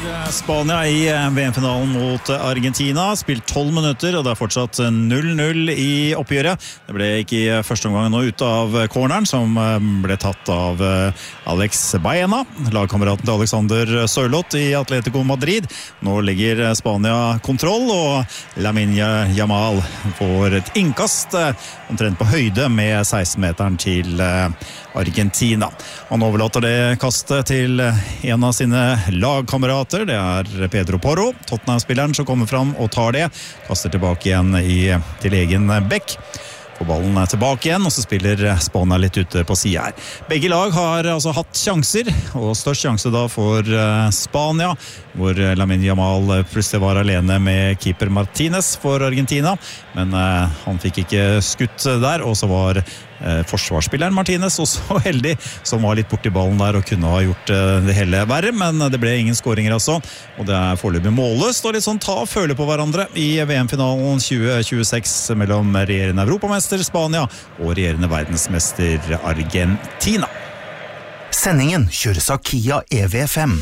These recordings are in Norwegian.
Spania i VM-finalen mot Argentina. Spilt 12 minutter, og det fortsatt 0-0 i oppgjøret. Det ble ikke i første omgang nå ute av corneren, som ble tatt av Alex Baena, lagkameraten til Alexander Sørloth i Atletico Madrid. Nå legger Spania kontroll, og Lamine Yamal får et innkast omtrent på høyde med 16-meteren til Argentina. Han overlater det kastet til en av sine lagkamerater. Det Pedro Porro, Tottenham-spilleren, som kommer fram og tar det. Kaster tilbake igjen til egen bekk. Får ballen tilbake igjen, og så spiller Spania litt ute på siden her. Begge lag har altså hatt sjanser, og størst sjanse da for Spania, hvor Lamine Yamal plutselig var alene med keeper Martinez for Argentina, men han fikk ikke skutt der, og så var forsvarsspilleren Martinez også heldig, som var litt bort i ballen der og kunne ha gjort det hele verre, men det ble ingen skåringer altså, og det foreløpig målløst og litt sånn ta og føle på hverandre i VM-finalen 2026 mellom regjerende europamester Spania og regjerende verdensmester Argentina. Sendingen kjøres av Kia EV5.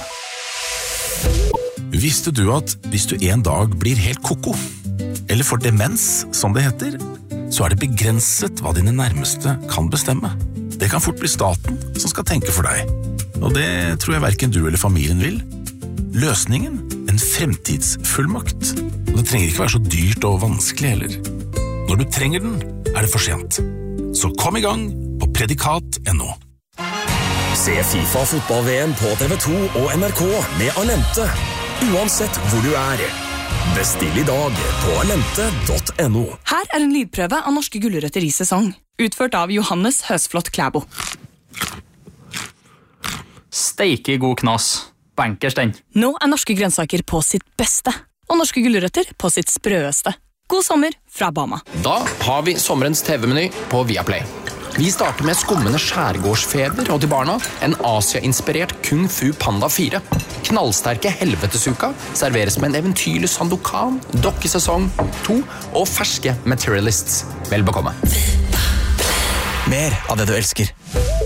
Visste du at hvis du en dag blir helt koko, eller får demens, som det heter, så det begrenset hva dine nærmeste kan bestemme. Det kan fort bli staten som skal tenke for deg. Og det tror jeg hverken du eller familien vil. Løsningen? En fremtidsfullmakt. Og det trenger ikke være så dyrt og vanskelig heller. Når du trenger den, det for sent. Så kom i gang på predikat.no. Se FIFA fotball-VM på TV2 og NRK med Alente. Uansett hvor du Bestill i dag på alente.no. Her en lydprøve av norske gulrøtter i sesong, utført av Johannes Høsflot Klæbo. Steike god knas. Bankers den. Nå norske grønnsaker på sitt beste, og norske gulrøtter på sitt sprøeste. God sommer fra Bama. Da har vi sommerens TV-meny på Viaplay. Vi starter med skummende skjærgårdsfeber, og til barna en Asia-inspirert Kung Fu Panda 4. Knallsterke helvetesuka serveres med en eventyrlig Sandokan, dokkesesong 2 og ferske Materialists. Vel bekomme. Mer av det du elsker.